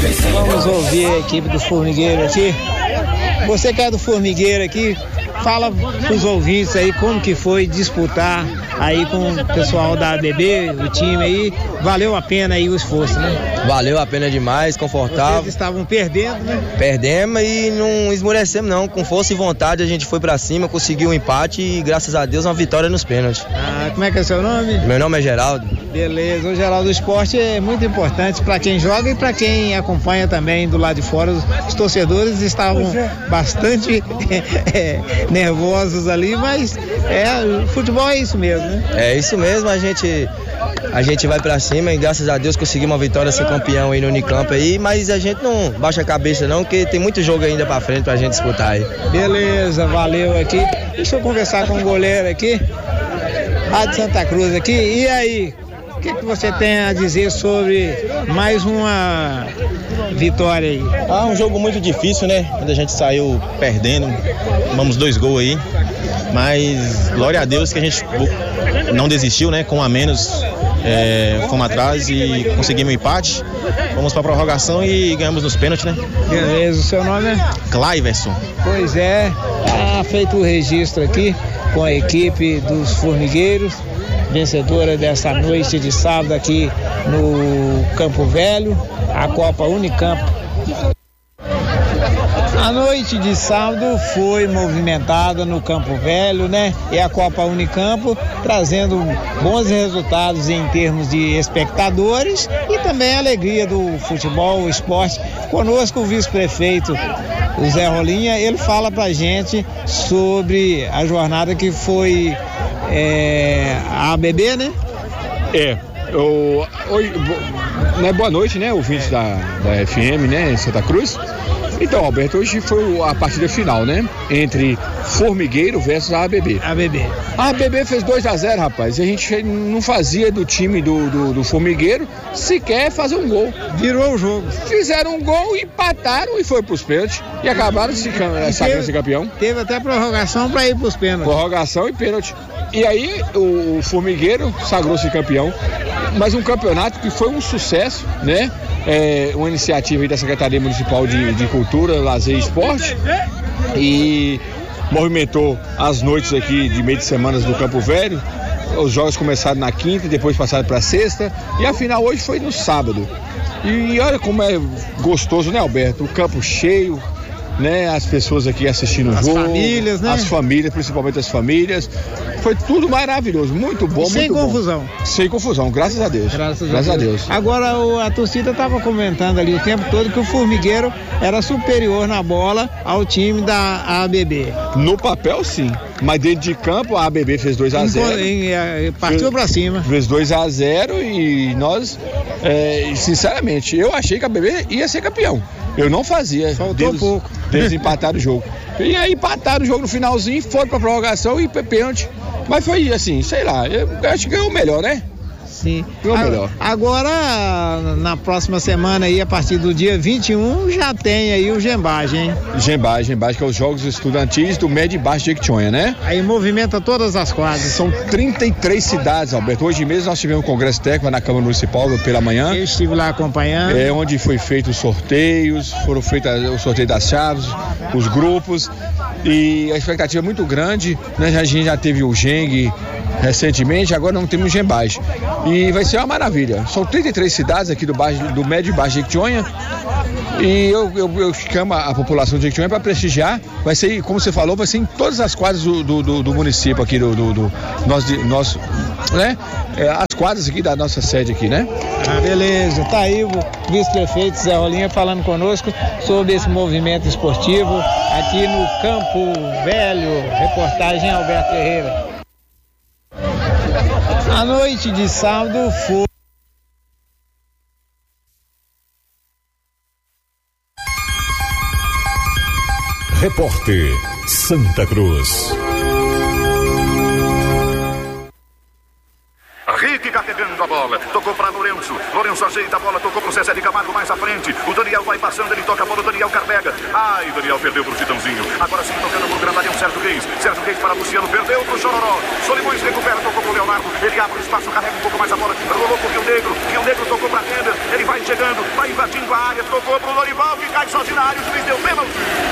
Vamos ouvir a equipe do Formigueiro aqui. Você que é do Formigueiro aqui, fala pros ouvintes aí como que foi disputar aí com o pessoal da ABB, o time aí. Valeu a pena aí o esforço, né? Valeu a pena demais, confortável. Vocês estavam perdendo, né? Perdemos e não esmorecemos não, com força e vontade a gente foi pra cima, conseguiu um empate e graças a Deus uma vitória nos pênaltis. Como é que é o seu nome? Meu nome é Geraldo. Beleza, o Geraldo, o esporte é muito importante para quem joga e para quem acompanha também do lado de fora. Os torcedores estavam bastante nervosos ali, mas o futebol é isso mesmo, né? É isso mesmo, a gente vai pra cima e graças a Deus conseguimos uma vitória, ser campeão aí no Unicamp aí, mas a gente não baixa a cabeça não, porque tem muito jogo ainda pra frente pra gente disputar aí. Beleza, valeu aqui. Deixa eu conversar com o goleiro aqui, lá de Santa Cruz aqui. E aí, o que você tem a dizer sobre mais uma vitória aí? Um jogo muito difícil, né? Quando a gente saiu perdendo, tomamos 2 gols aí, mas glória a Deus que a gente não desistiu, né? Com um a menos, fomos atrás e conseguimos um empate. Fomos para a prorrogação e ganhamos nos pênaltis, né? Beleza, o seu nome é? Cliverson. Pois é, feito o registro aqui com a equipe dos Formigueiros, vencedora dessa noite de sábado aqui no Campo Velho, a Copa Unicamp. A noite de sábado foi movimentada no Campo Velho, né? E a Copa Unicamp trazendo bons resultados em termos de espectadores e também a alegria do futebol, o esporte. Conosco o vice-prefeito, o Zé Rolinha, ele fala pra gente sobre a jornada que foi a ABB, né? Boa noite, né? Ouvintes da FM, né? Em Santa Cruz. Então, Alberto, hoje foi a partida final, né? Entre Formigueiro versus a ABB. A ABB fez 2-0, rapaz. E a gente não fazia do time do Formigueiro sequer fazer um gol. Virou o jogo. Fizeram um gol, empataram e foi pros pênaltis. E acabaram se campeão. Teve até prorrogação para ir pros pênaltis. Prorrogação e pênalti. E aí o Formigueiro sagrou-se campeão. Mas um campeonato que foi um sucesso, né? Uma iniciativa aí da Secretaria Municipal de Cultura, Lazer e Esporte, e movimentou as noites aqui de meio de semana do Campo Velho. Os jogos começaram na quinta e depois passaram para sexta, e a final hoje foi no sábado. E olha como é gostoso, né, Alberto? O campo cheio, né? As pessoas aqui assistindo o jogo. As famílias, né? As famílias, principalmente as famílias. Foi tudo maravilhoso, muito bom, sem muito confusão. Bom. Sem confusão, graças a Deus. Graças a Deus. Agora a torcida estava comentando ali o tempo todo que o Formigueiro era superior na bola ao time da ABB. No papel, sim. Mas dentro de campo, a ABB fez 2-0. Partiu pra cima. Fez 2-0 e nós, sinceramente, eu achei que a ABB ia ser campeão. Eu não fazia. Faltou pouco. Eles empataram o jogo. E aí empataram o jogo no finalzinho, foram pra prorrogação e pênalti. Mas foi assim, sei lá, eu acho que ganhou melhor, né? Sim. Melhor. Agora, na próxima semana aí, a partir do dia 21, já tem aí o Gembagem, hein? Gembagem, que é os Jogos Estudantis do Médio e Baixo de Jequitinhonha, né? Aí movimenta todas as quadras. São 33 cidades, Alberto. Hoje mesmo nós tivemos um congresso técnico na Câmara Municipal pela manhã. Eu estive lá acompanhando. Onde foi feito os sorteios, foram feitos o sorteio das chaves, os grupos. E a expectativa é muito grande, né? A gente já teve o Geng recentemente, agora não temos o Gembagem. E vai ser uma maravilha. São 33 cidades aqui do Médio e Baixo de Jequitinhonha. E eu chamo a população de Jequitinhonha para prestigiar. Vai ser, como você falou, vai ser em todas as quadras do município aqui, do nosso, né? As quadras aqui da nossa sede aqui, né? Beleza. Tá aí o vice-prefeito Zé Rolinha falando conosco sobre esse movimento esportivo aqui no Campo Velho. Reportagem Alberto Ferreira. A noite de sábado foi... Repórter Santa Cruz. Rick pegando a bola, tocou para Lourenço, Lourenço ajeita a bola, tocou pro Zezé de Camargo mais à frente. O Daniel vai passando, ele toca a bola, o Daniel carrega. Ai, Daniel perdeu pro Titãozinho. Agora sim, tocando pro grandalhão Sérgio Reis. Sérgio Reis para Luciano, perdeu pro Chororó. Solimões recupera, tocou pro Leonardo. Ele abre o espaço, carrega um pouco mais a bola. Rolou pro Rio Negro. Rio Negro tocou pra Tender. Ele vai chegando, vai invadindo a área. Tocou pro Lorival, que cai sozinho na área. O juiz deu pênalti.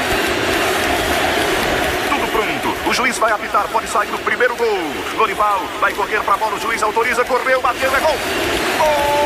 Tudo pronto. O juiz vai apitar, pode sair do primeiro gol. Lorival vai correr pra bola, o juiz autoriza, correu, bateu, é gol. Gol!